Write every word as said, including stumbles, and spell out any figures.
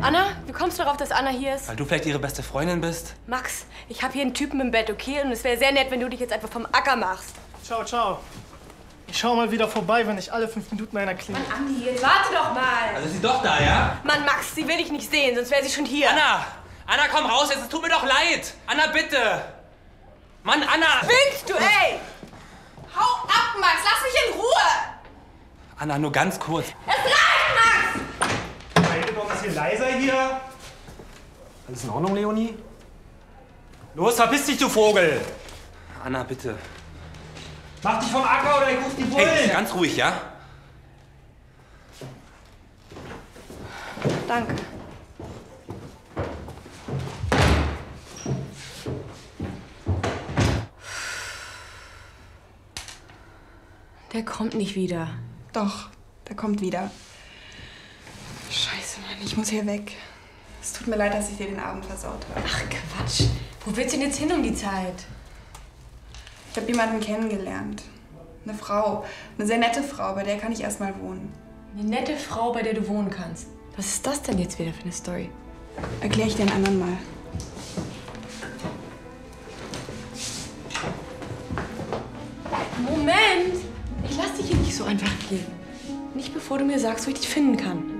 Anna, wie kommst du darauf, dass Anna hier ist? Weil du vielleicht ihre beste Freundin bist? Max, ich habe hier einen Typen im Bett, okay? Und es wäre sehr nett, wenn du dich jetzt einfach vom Acker machst. Ciao, ciao. Ich schau mal wieder vorbei, wenn ich alle fünf Minuten einer klinge. Mann, Andi, jetzt warte doch mal. Also ist sie doch da, ja? Mann, Max, sie will dich nicht sehen, sonst wäre sie schon hier. Anna! Anna, komm raus jetzt, es tut mir doch leid! Anna, bitte! Mann, Anna! Spinnst du, ey! Hau ab, Max, lass mich in Ruhe! Anna, nur ganz kurz. Es reicht, Max! Redet doch ein bisschen leiser hier. Alles in Ordnung, Leonie? Los, verpiss dich, du Vogel! Anna, bitte. Mach dich vom Acker oder ich ruf die Bullen! Hey, ganz ruhig, ja? Danke. Der kommt nicht wieder. Doch, der kommt wieder. Scheiße, Mann, ich muss hier weg. Es tut mir leid, dass ich dir den Abend versaut habe. Ach, Quatsch. Wo willst du denn jetzt hin um die Zeit? Ich habe jemanden kennengelernt. Eine Frau. Eine sehr nette Frau, bei der kann ich erstmal wohnen. Eine nette Frau, bei der du wohnen kannst. Was ist das denn jetzt wieder für eine Story? Erkläre ich dir einen anderen Mal. Moment! Ich lass dich hier nicht so einfach gehen. Nicht bevor du mir sagst, wo ich dich finden kann.